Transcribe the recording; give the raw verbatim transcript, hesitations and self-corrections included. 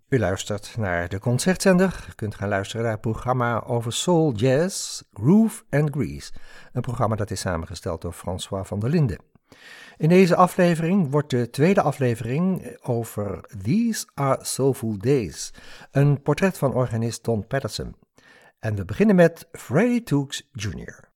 U luistert naar de Concertzender. U kunt gaan luisteren naar het programma over soul, jazz, groove en grease. Een programma dat is samengesteld door François van der Linden. In deze aflevering wordt de tweede aflevering over These Are Soulful Days, een portret van organist Don Patterson. En we beginnen met Freddie Tooks junior